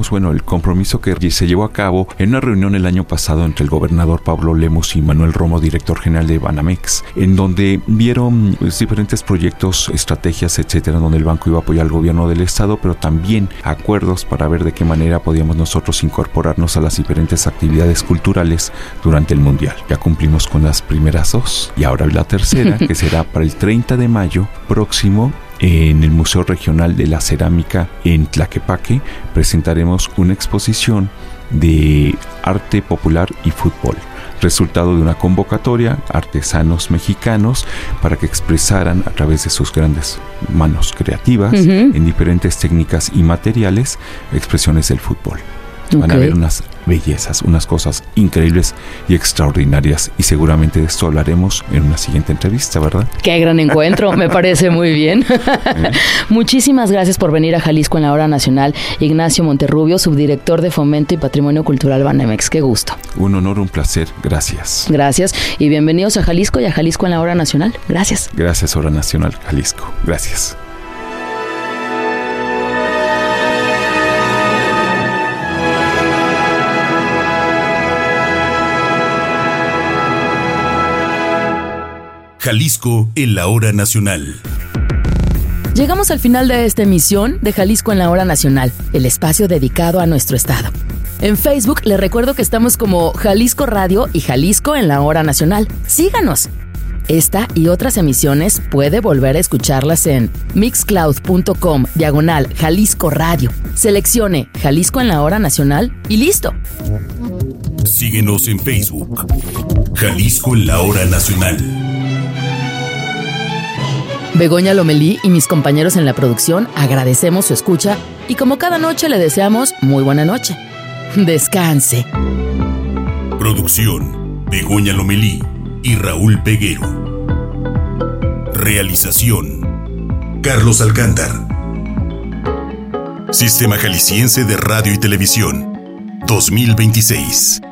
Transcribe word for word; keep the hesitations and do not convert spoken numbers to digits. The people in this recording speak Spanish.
Bueno, el compromiso que se llevó a cabo en una reunión el año pasado entre el gobernador Pablo Lemos y Manuel Romo, director general de Banamex, en donde vieron pues, diferentes proyectos, estrategias, etcétera, donde el banco iba a apoyar al gobierno del estado, pero también acuerdos para ver de qué manera podíamos nosotros incorporarnos a las diferentes actividades culturales durante el Mundial. Ya cumplimos con las primeras dos y ahora la tercera, que será para el treinta de mayo próximo. En el Museo Regional de la Cerámica en Tlaquepaque presentaremos una exposición de arte popular y fútbol, resultado de una convocatoria artesanos mexicanos para que expresaran a través de sus grandes manos creativas uh-huh. en diferentes técnicas y materiales expresiones del fútbol. Van okay. a ver unas bellezas, unas cosas increíbles y extraordinarias, y seguramente de esto hablaremos en una siguiente entrevista, ¿verdad? Qué gran encuentro, me parece muy bien. ¿Eh? Muchísimas gracias por venir a Jalisco en la Hora Nacional, Ignacio Monterrubio, subdirector de Fomento y Patrimonio Cultural Banamex. Qué gusto. Un honor, un placer. Gracias. Gracias y bienvenidos a Jalisco y a Jalisco en la Hora Nacional. Gracias. Gracias, Hora Nacional, Jalisco. Gracias. Jalisco en la Hora Nacional. Llegamos al final de esta emisión de Jalisco en la Hora Nacional, el espacio dedicado a nuestro estado. En Facebook les recuerdo que estamos como Jalisco Radio y Jalisco en la Hora Nacional. Síganos. Esta y otras emisiones puede volver a escucharlas en mixcloud.com diagonal Jalisco Radio. Seleccione Jalisco en la Hora Nacional y listo. Síguenos en Facebook. Jalisco en la Hora Nacional. Begoña Lomelí y mis compañeros en la producción agradecemos su escucha y como cada noche le deseamos muy buena noche. Descanse. Producción: Begoña Lomelí y Raúl Peguero. Realización: Carlos Alcántar. Sistema Jalisciense de Radio y Televisión dos mil veintiséis.